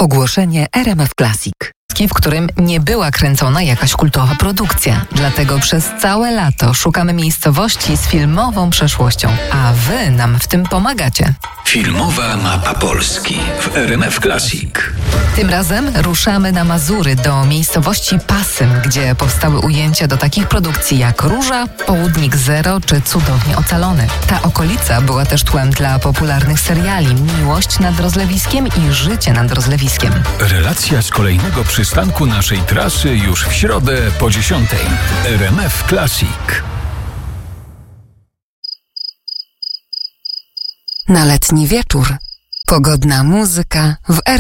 Ogłoszenie RMF Classic, w którym nie była kręcona jakaś kultowa produkcja. Dlatego przez całe lato szukamy miejscowości z filmową przeszłością, a wy nam w tym pomagacie. Filmowa mapa Polski w RMF Classic. Tym razem ruszamy na Mazury do miejscowości Pasym, gdzie powstały ujęcia do takich produkcji jak Róża, Południk Zero czy Cudownie Ocalony. Ta okolica była też tłem dla popularnych seriali Miłość nad rozlewiskiem i Życie nad rozlewiskiem. Relacja z kolejnego przystanku naszej trasy już w środę po 10:00. RMF Classic. Na letni wieczór pogodna muzyka w RMF.